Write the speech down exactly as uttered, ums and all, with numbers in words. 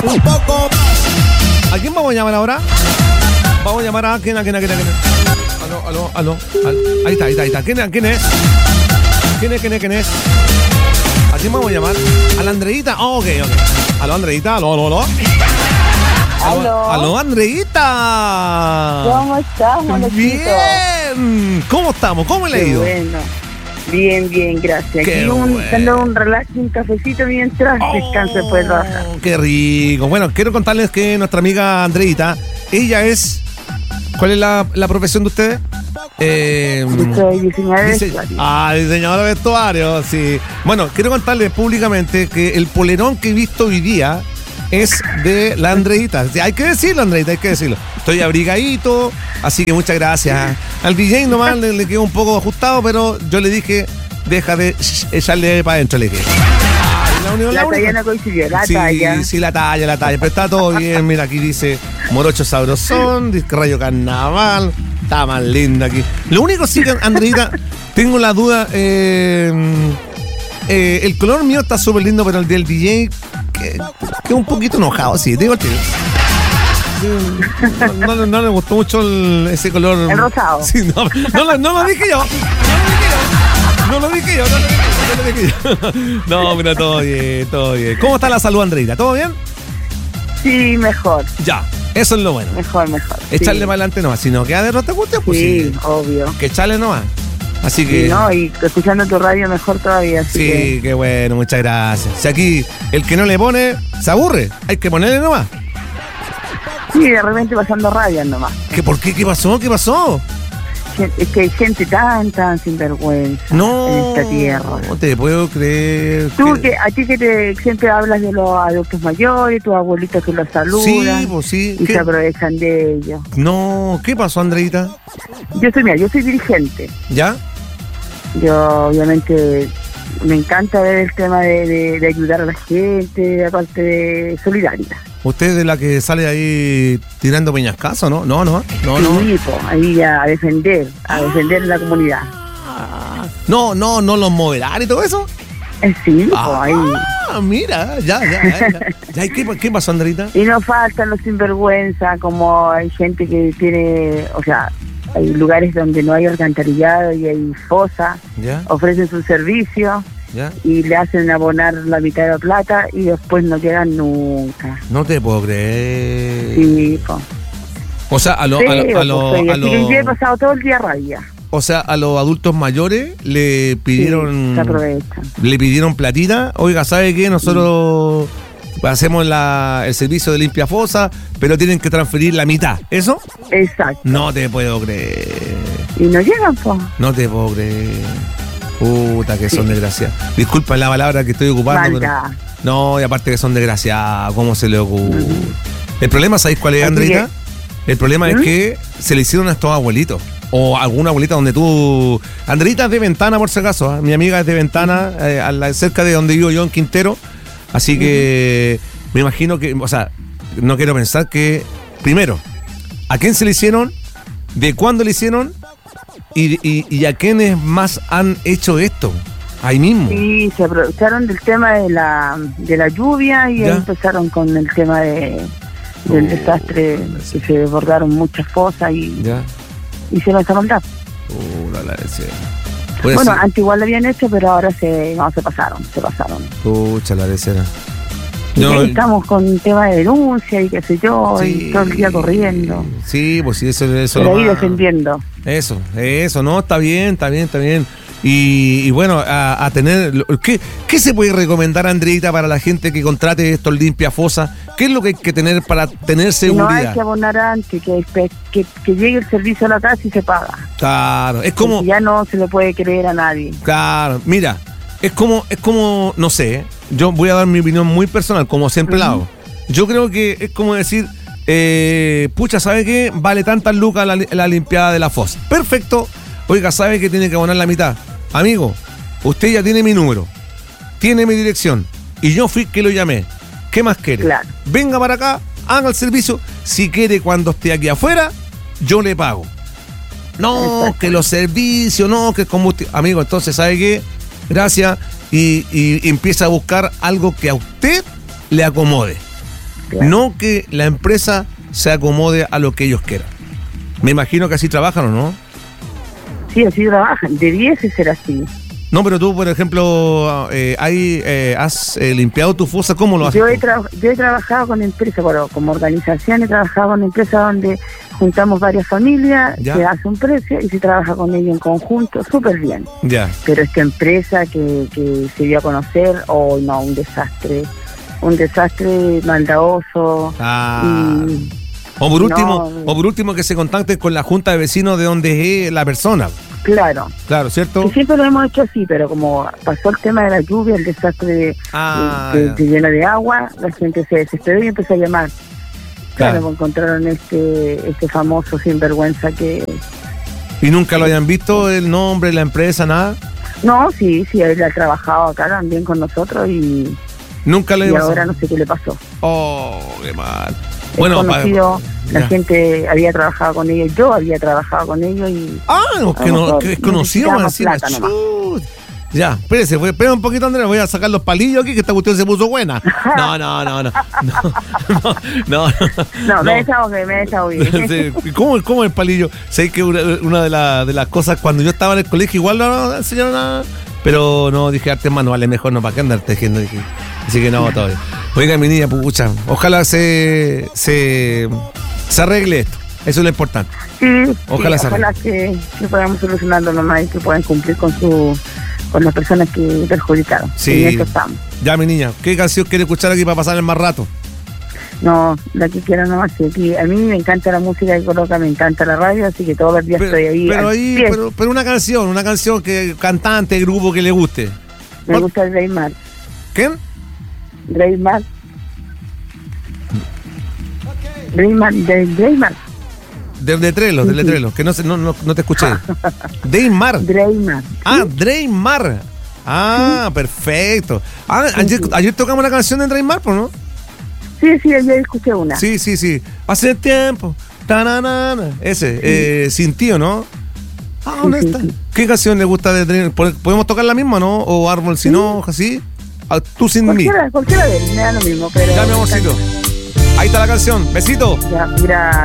Un poco. ¿A quién vamos a llamar ahora? Vamos a llamar a quién, a quién, a quién, a quién. Aló, aló, aló. Al- Ahí está, ahí está, ahí está. ¿Quién, es? ¿Quién es? ¿Quién es? ¿Quién es? ¿Quién es? ¿A quién vamos a llamar? ¿A la Andreita? Oh, ok, ok. Aló, Andreita. Aló, aló, aló. Aló. Aló, Andreita. ¿Cómo estás, Manolito? Bien. ¿Cómo estamos? ¿Cómo le ha Qué ido? bueno. Bien, bien, gracias. Qué Aquí un, bueno. dando un relax, un cafecito mientras descanso después de trabajar. Oh, qué rico. Bueno, quiero contarles que nuestra amiga Andreita, ella es... ¿Cuál es la, la profesión de ustedes? Eh, Yo soy diseñadora de dise- vestuario. Ah, diseñadora de vestuario, sí. Bueno, quiero contarles públicamente que el polerón que he visto hoy día es de la Andreita. Sí, hay que decirlo, Andreita, hay que decirlo. Estoy abrigadito, así que muchas gracias. Al D J nomás le, le quedó un poco ajustado, pero yo le dije, deja de sh- echarle para adentro, le dije. Ay, la única- La la única- talla no coincidió, la sí, talla. sí, la talla, la talla. Pero está todo bien. Mira, aquí dice Morocho Sabrosón, disque Rayo Carnaval. Está más linda aquí. Lo único sí que, Andreita, tengo la duda. Eh, eh, el color mío está súper lindo, pero el del D J que, que un poquito enojado, sí. Digo el tiro. Sí, No, no, no le gustó mucho el- ese color. El rosado. Sí, no, no, lo- no lo dije yo. No lo dije yo. No lo dije yo. No lo dije yo. No, lo dije yo. No, mira, todo bien, todo bien. ¿Cómo está la salud, Andreita? ¿Todo bien? Sí, mejor, Ya, eso es lo bueno. mejor, mejor. Echarle sí. para adelante nomás. Si no queda de rota cuestión, pues Sí, sí. obvio. Que echarle nomás. Así que. Sí, ¿no? Y escuchando tu radio mejor todavía. Así Sí, que, qué bueno, muchas gracias. Si aquí el que no le pone, se aburre. Hay que ponerle nomás. sí, de repente pasando rayas nomás. ¿Qué, ¿Por qué? ¿Qué pasó? ¿Qué pasó? Es que hay gente tan, tan sinvergüenza No. en esta tierra. No te puedo creer. Tú, que- que a ti que te, siempre hablas de los adultos mayores, tus abuelitos que los saludan Sí, pues sí. y ¿Qué? se aprovechan de ellos. No, ¿qué pasó, Andreita? Yo soy, mira, yo soy dirigente. ¿Ya? Yo obviamente me encanta ver el tema de, de, de ayudar a la gente, aparte de solidaria. ¿Usted es de la que sale ahí tirando peñascazo, no? No, no, no, no. Sí, po, ahí a defender, a defender la comunidad. No, no, no los moverán y todo eso. Eh, Sí, po, Ah, ahí. mira, ya, ya, ya. ya. ¿Y qué, qué pasó, Andreita? Y no faltan los sinvergüenza, como hay gente que tiene, o sea, hay lugares donde no hay alcantarillado y hay fosas, ¿Ya? ofrecen su servicio ¿Ya? y le hacen abonar la mitad de la plata y después no llegan nunca. No te puedo creer. Sí, po. O sea, a los Sí, a lo- a pues, lo- sí, a así que lo- yo he pasado todo el día rabia. o sea, a los adultos mayores le pidieron Sí, se aprovechan. le pidieron platita. Oiga, ¿sabe qué? Nosotros hacemos la, el servicio de limpia fosa, pero tienen que transferir la mitad. ¿Eso? Exacto. No te puedo creer. Y no llegan, pues. No te puedo creer. Puta, que son Sí. desgraciados. Disculpa la palabra que estoy ocupando, Maldad. pero. No, y aparte que son desgraciados. ¿Cómo se le ocurre? Ujú. El problema, ¿sabéis cuál es, Así Andreita? El problema es ¿Mm? que se le hicieron a estos abuelitos. O alguna abuelita donde tú. Andreita es de Ventana, por si acaso. ¿eh? Mi amiga es de Ventana, eh, a la- cerca de donde vivo yo, en Quintero. Así que me imagino que. O sea, no quiero pensar que. Primero, ¿a quién se le hicieron? ¿De cuándo le hicieron? Y, y, y a quiénes más han hecho esto. Ahí mismo. Sí, se aprovecharon del tema de la, de la lluvia y Ya. ahí empezaron con el tema de, del Oh, desastre, sí. que se desbordaron muchas fosas y Ya. hicieron esa maldad. Uh, la, la, sí. Puede Bueno, ser. antes igual lo habían hecho, pero ahora se, no, se pasaron, se pasaron. Pucha, la lecera. Y ahí estamos con el tema de denuncia y qué sé yo, y todo el día corriendo. Sí, pues sí, eso, eso Pero lo ahí más- defendiendo. Eso, eso, no, está bien, está bien, está bien. Y, y bueno, a, a tener. ¿qué, ¿Qué se puede recomendar, Andreita, para la gente que contrate estos limpiafosas? ¿Qué es lo que hay que tener para tener No hay seguridad? que abonar antes, que, que, que llegue el servicio a la casa y se paga. Claro, es como. Porque ya no se le puede creer a nadie. Claro, mira, es como, es como, no sé, ¿eh? Yo voy a dar mi opinión muy personal, como siempre la hago. Yo creo que es como decir, eh, pucha, ¿sabe qué? Vale tantas lucas la, la limpiada de la fosa. Perfecto. Oiga, ¿sabe que tiene que abonar la mitad? Amigo, usted ya tiene mi número, tiene mi dirección, y yo fui que lo llamé. ¿Qué más quiere? Claro. Venga para acá, haga el servicio. Si quiere, cuando esté aquí afuera, yo le pago. No, Exacto. que los servicios, no, que el combustible. Amigo, entonces, ¿sabe qué? Gracias. Y, y empieza a buscar algo que a usted le acomode. Claro. No que la empresa se acomode a lo que ellos quieran. Me imagino que así trabajan, ¿o no? Sí, así trabajan, debiese ser así. No, pero tú, por ejemplo, eh, hay, eh, ¿has eh, limpiado tu fosa? ¿Cómo lo haces? Yo he, tú? tra- yo he trabajado con empresas, bueno, como organización he trabajado con empresas donde juntamos varias familias, Ya. se hace un precio y se trabaja con ellos en conjunto, súper bien. Ya. Pero esta empresa que, que se dio a conocer, oh no, un desastre, un desastre maldadoso. Ah. y- O por último, No. o por último que se contacten con la junta de vecinos de donde es la persona. Claro, Claro, ¿cierto? que siempre lo hemos hecho así, pero como pasó el tema de la lluvia, el desastre de, Ah, de- ya. de lleno de agua, la gente se desesperó y empezó a llamar. Claro, Claro. pues encontraron este este famoso sinvergüenza que... ¿Y nunca lo hayan visto, el nombre, la empresa, nada? No, sí, sí, él ha trabajado acá también con nosotros y, Nunca le y dio ahora no sé qué le pasó. Oh, qué mal. Es Bueno, conocido, pa- la ya. gente había trabajado con ellos, yo había trabajado con ellos y... Ah, no, que, no, Vamos, que es conocido. necesitamos más encima. plata nomás. Chut. Ya, espérese, voy- espera un poquito, Andrés, voy a sacar los palillos aquí, que esta cuestión se puso buena. No, no, no, no. No, no, no. No, me desahogué, me desahogué. Sí, ¿Cómo, ¿Cómo el palillo? Sé que una, una de, la- de las cosas, cuando yo estaba en el colegio, igual no, no enseñaron nada. Pero no, dije artes manuales, mejor no, para qué andar tejiendo. Dije. Así que no, todo bien. Oiga, mi niña, pucha, ojalá se, se, se arregle esto. Eso es lo importante. Sí, Ojalá sí, se ojalá que, que podamos solucionarlo nomás y que puedan cumplir con su con las personas que perjudicaron. Sí. En eso estamos. Ya, mi niña, ¿qué canción quiere escuchar aquí para pasar el más rato? No, la que quiera nomás. Sí, aquí, a mí me encanta la música que coloca, me encanta la radio, así que todos los días Pero, estoy ahí. pero, al ahí pie. pero, pero una canción, una canción que cantante, grupo que le guste. Me gusta el Dreymar. ¿Quién? Dreymar. Dreymar, de Dreymar. Del letrero, del letrero, que no, sé, no, no, no te escuché. Deymar. Dreymar. Ah, Dreymar. Ah, perfecto. Ah, ayer, Sí, sí. ayer tocamos la canción de Dreymar, ¿no? Sí, sí, ayer escuché una. Sí, sí, sí. Hace tiempo. Tananana. Ese, eh, sin tío, ¿no? Ah, ¿dónde Sí, está? sí, sí. ¿Qué canción le gusta de Dreymar? ¿Podemos tocar la misma, no? O Árbol sin hojas, ¿sí? Ah, tú sin mí. Cualquiera, cualquiera de él, me da lo mismo, pero... Ya, mi amorcito. Ahí está la canción. Besito. Ya, mira...